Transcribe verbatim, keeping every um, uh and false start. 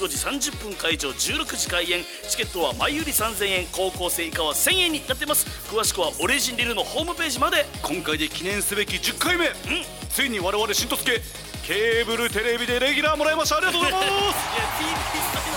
ごじさんじゅっぷん会場、じゅうろくじ開演。チケットは前売りさんぜんえん、高校生以下はせんえんになってます。詳しくはオレジンリルのホームページまで。 今回で記念すべきじゅっかいめ、うん、ついに我々しんとすけケーブルテレビでレギュラーもらいました。ありがとうございます。 いや ティービーエス